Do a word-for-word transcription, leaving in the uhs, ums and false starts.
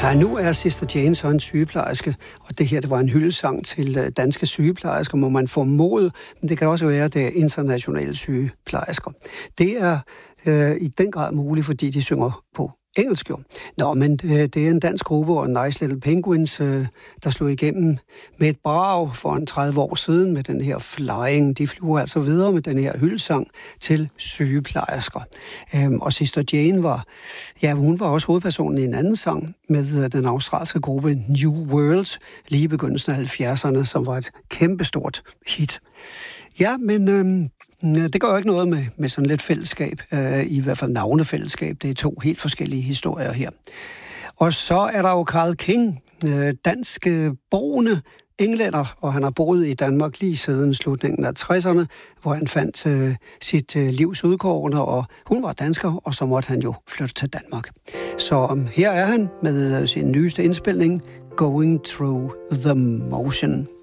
Ja, nu er Sister Jane så en sygeplejerske, og det her, det var en hyldesang til danske sygeplejersker, må man formode, men det kan også være, at det er internationale sygeplejersker. Det er øh, i den grad muligt, fordi de synger på engelsk jo. Nå, men øh, det er en dansk gruppe og Nice Little Penguins, øh, der slog igennem med et brag for en tredive år siden med den her Flying. De flyver altså videre med den her hyldesang til sygeplejersker. Øhm, og Sister Jane var, ja, hun var også hovedpersonen i en anden sang med øh, den australske gruppe New World, lige i begyndelsen af halvfjerdserne, som var et kæmpestort hit. Ja, men Øh, det gør jo ikke noget med, med sådan lidt fællesskab, øh, i hvert fald navnefællesskab. Det er to helt forskellige historier her. Og så er der jo Carl King, øh, dansk øh, boende englænder, og han har boet i Danmark lige siden slutningen af tresserne, hvor han fandt øh, sit øh, livs udkårne, og hun var dansker, og så måtte han jo flytte til Danmark. Så um, her er han med øh, sin nyeste indspilning, Going Through the Motion.